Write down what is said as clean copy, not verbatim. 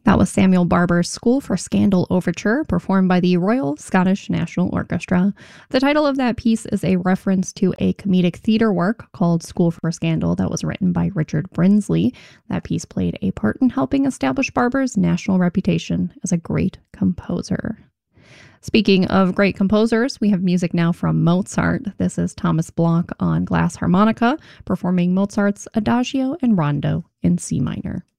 That was Samuel Barber's School for Scandal Overture, performed by the Royal Scottish National Orchestra. The title of that piece is a reference to a comedic theatre work called School for Scandal that was written by Richard Brinsley. That piece played a part in helping establish Barber's national reputation as a great composer. Speaking of great composers, we have music now from Mozart. This is Thomas Bloch on glass harmonica, performing Mozart's Adagio and Rondo in C minor.